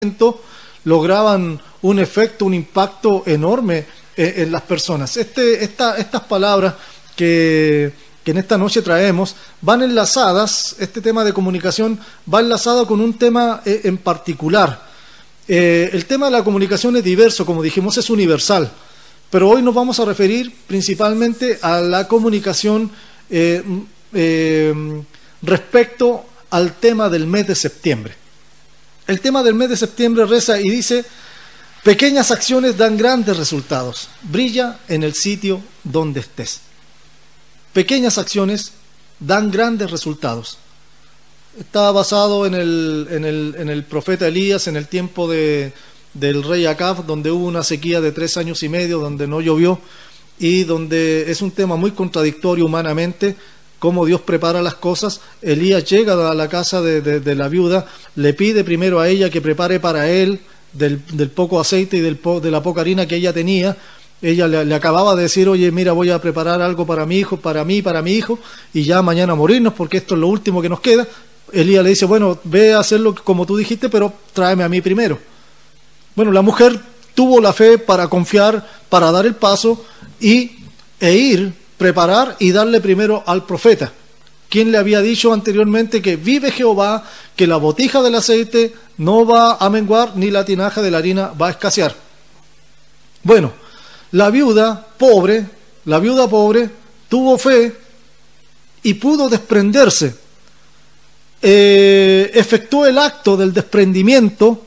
lograban un efecto, un impacto enorme en las personas. Estas palabras que en esta noche traemos van enlazadas, este tema de comunicación va enlazado con un tema en particular. El tema de la comunicación es diverso, como dijimos, es universal, pero hoy nos vamos a referir principalmente a la comunicación respecto al tema del mes de septiembre. El tema del mes de septiembre reza y dice: pequeñas acciones dan grandes resultados, brilla en el sitio donde estés. Pequeñas acciones dan grandes resultados. Está basado en el profeta Elías, en el tiempo del rey Acab, donde hubo una sequía de 3 años y medio, donde no llovió, y donde es un tema muy contradictorio humanamente, cómo Dios prepara las cosas. Elías llega a la casa de la viuda, le pide primero a ella que prepare para él del poco aceite y de la poca harina que ella tenía. Ella le acababa de decir: oye, mira, voy a preparar algo para mi hijo, para mí, para mi hijo, y ya mañana morirnos, porque esto es lo último que nos queda. Elías le dice: bueno, ve a hacerlo como tú dijiste, pero tráeme a mí primero. Bueno, la mujer tuvo la fe para confiar, para dar el paso e ir, preparar y darle primero al profeta, quien le había dicho anteriormente que vive Jehová, que la botija del aceite no va a menguar, ni la tinaja de la harina va a escasear. Bueno, la viuda pobre tuvo fe y pudo desprenderse. Efectuó el acto del desprendimiento,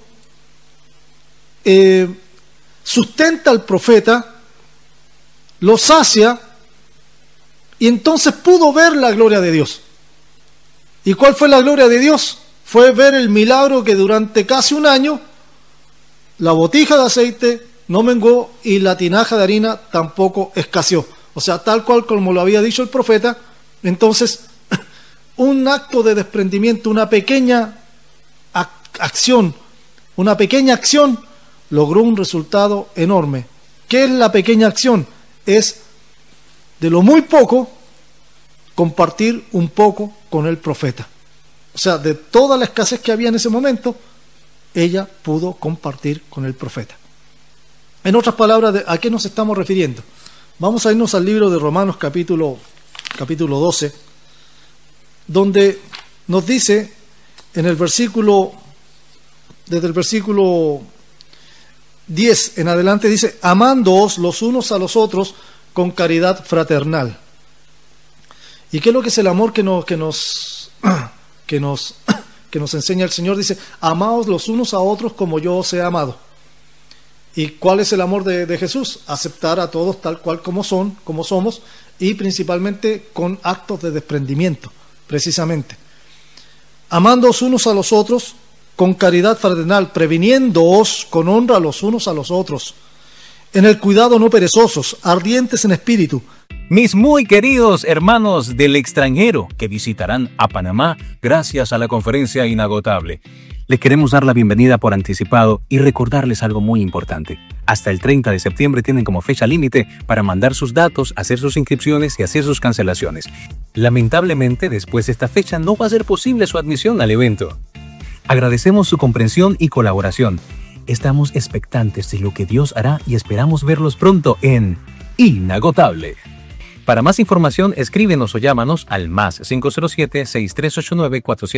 sustenta al profeta, lo sacia, y entonces pudo ver la gloria de Dios. ¿Y cuál fue la gloria de Dios? Fue ver el milagro que durante casi un año la botija de aceite no menguó y la tinaja de harina tampoco escaseó. O sea, tal cual como lo había dicho el profeta. Entonces, un acto de desprendimiento, una pequeña acción logró un resultado enorme. ¿Qué es la pequeña acción? Es de lo muy poco compartir un poco con el profeta. O sea, de toda la escasez que había en ese momento, ella pudo compartir con el profeta. En otras palabras, ¿a qué nos estamos refiriendo? Vamos a irnos al libro de Romanos capítulo 12, donde nos dice en el versículo, desde el versículo 10 en adelante, dice: amándoos los unos a los otros con caridad fraternal. ¿Y qué es lo que es el amor que nos enseña el Señor? Dice: amaos los unos a otros como yo os he amado. ¿Y cuál es el amor de Jesús? Aceptar a todos tal cual como somos, y principalmente con actos de desprendimiento, precisamente. Amándoos unos a los otros con caridad fraternal, previniéndoos con honra los unos a los otros, en el cuidado no perezosos, ardientes en espíritu. Mis muy queridos hermanos del extranjero que visitarán a Panamá gracias a la conferencia inagotable, les queremos dar la bienvenida por anticipado y recordarles algo muy importante. Hasta el 30 de septiembre tienen como fecha límite para mandar sus datos, hacer sus inscripciones y hacer sus cancelaciones. Lamentablemente, después de esta fecha no va a ser posible su admisión al evento. Agradecemos su comprensión y colaboración. Estamos expectantes de lo que Dios hará y esperamos verlos pronto en Inagotable. Para más información, escríbenos o llámanos al +507-6389-4700.